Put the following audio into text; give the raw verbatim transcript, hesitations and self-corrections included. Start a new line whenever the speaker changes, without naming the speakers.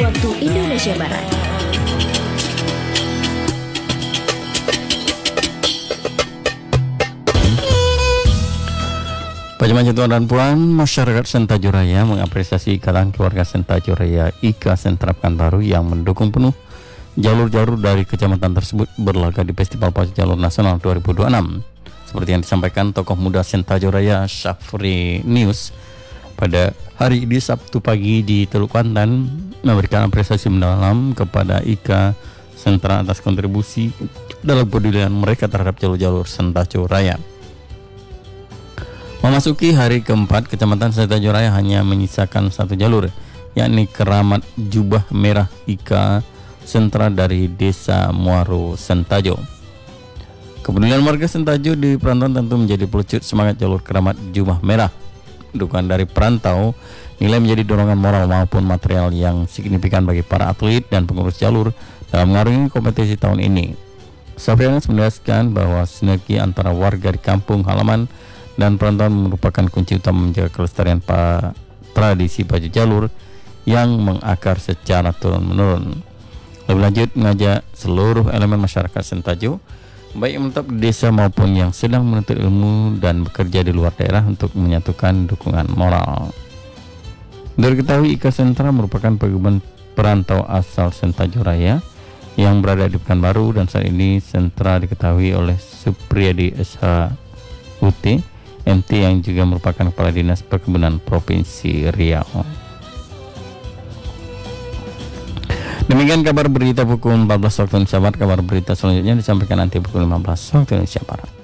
waktu Indonesia Barat.
Pajama Tuan dan Puan, masyarakat Sentajo Raya mengapresiasi ikatan keluarga Sentajo Raya I K A Sentra Pekanbaru yang mendukung penuh jalur-jalur dari kecamatan tersebut berlaga di Festival Pacu Jalur Nasional dua ribu dua puluh enam. Seperti yang disampaikan tokoh muda Sentajo Raya Syafri News pada hari ini Sabtu pagi di Teluk Kuantan, memberikan apresiasi mendalam kepada I K A Sentra atas kontribusi dalam pedulian mereka terhadap jalur-jalur Sentajo Raya. Memasuki hari keempat, Kecamatan Sentajo Raya hanya menyisakan satu jalur, yakni Keramat Jubah Merah I K A Sentra dari Desa Muaro Sentajo. Kepedulian warga Sentajo di perantauan tentu menjadi pelucut semangat jalur Keramat Jubah Merah. Dukungan dari perantau nilai menjadi dorongan moral maupun material yang signifikan bagi para atlet dan pengurus jalur dalam mengarungi kompetisi tahun ini. Sabrianas menegaskan bahwa sinergi antara warga di kampung halaman dan perantauan merupakan kunci utama menjaga kelestarian pa, tradisi baju jalur yang mengakar secara turun-menurun. Lebih lanjut, mengajak seluruh elemen masyarakat Sentajo, baik yang menetap di desa maupun yang sedang menuntut ilmu dan bekerja di luar daerah, untuk menyatukan dukungan moral. Diketahui I K A Sentra merupakan paguyuban perantau asal Sentajo Raya yang berada di Pekanbaru, dan saat ini sentra diketahui oleh Supriyadi S H U T M T yang juga merupakan Kepala Dinas Perkebunan Provinsi Riau. Demikian kabar berita pukul empat belas waktu Indonesia Barat. Kabar berita selanjutnya disampaikan nanti pukul lima belas waktu Indonesia Barat.